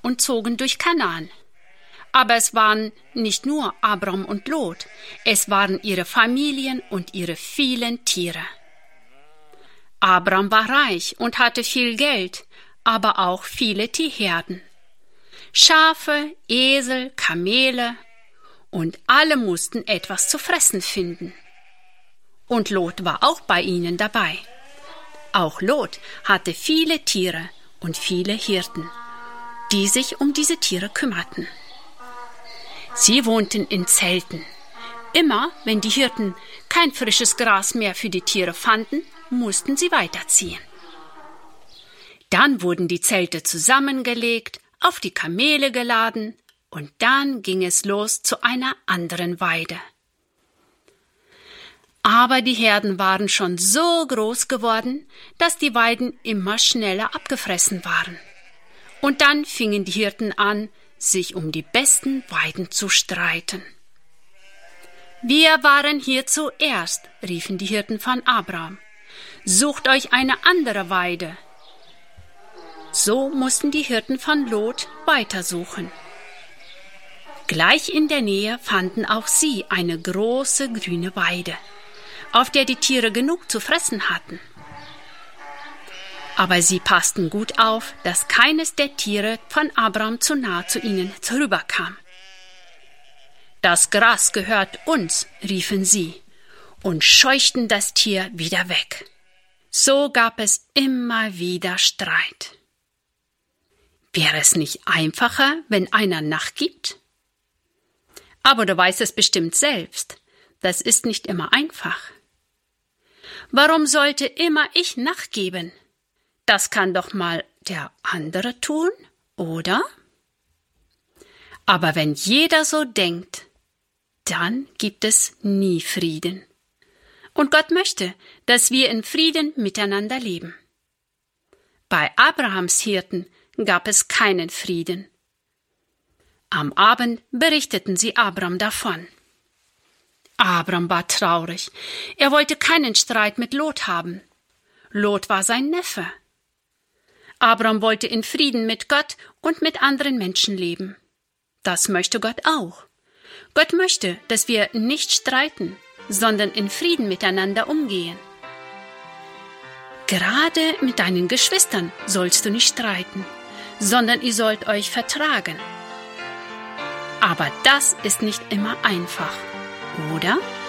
und zogen durch Kanaan. Aber es waren nicht nur Abram und Lot, es waren ihre Familien und ihre vielen Tiere. Abram war reich und hatte viel Geld, aber auch viele Tierherden. Schafe, Esel, Kamele und alle mussten etwas zu fressen finden. Und Lot war auch bei ihnen dabei. Auch Lot hatte viele Tiere und viele Hirten, die sich um diese Tiere kümmerten. Sie wohnten in Zelten. Immer, wenn die Hirten kein frisches Gras mehr für die Tiere fanden, mussten sie weiterziehen. Dann wurden die Zelte zusammengelegt, auf die Kamele geladen und dann ging es los zu einer anderen Weide. Aber die Herden waren schon so groß geworden, dass die Weiden immer schneller abgefressen waren. Und dann fingen die Hirten an, sich um die besten Weiden zu streiten. »Wir waren hier zuerst«, riefen die Hirten von Abram. »Sucht euch eine andere Weide.« So mussten die Hirten von Lot weitersuchen. Gleich in der Nähe fanden auch sie eine große grüne Weide, auf der die Tiere genug zu fressen hatten. Aber sie passten gut auf, dass keines der Tiere von Abram zu nah zu ihnen herüberkam. »Das Gras gehört uns«, riefen sie und scheuchten das Tier wieder weg. So gab es immer wieder Streit. Wäre es nicht einfacher, wenn einer nachgibt? Aber du weißt es bestimmt selbst, das ist nicht immer einfach. Warum sollte immer ich nachgeben? Das kann doch mal der andere tun, oder? Aber wenn jeder so denkt, dann gibt es nie Frieden. Und Gott möchte, dass wir in Frieden miteinander leben. Bei Abrahams Hirten gab es keinen Frieden. Am Abend berichteten sie Abram davon. Abram war traurig. Er wollte keinen Streit mit Lot haben. Lot war sein Neffe. Abram wollte in Frieden mit Gott und mit anderen Menschen leben. Das möchte Gott auch. Gott möchte, dass wir nicht streiten, sondern in Frieden miteinander umgehen. Gerade mit deinen Geschwistern sollst du nicht streiten, sondern ihr sollt euch vertragen. Aber das ist nicht immer einfach, oder?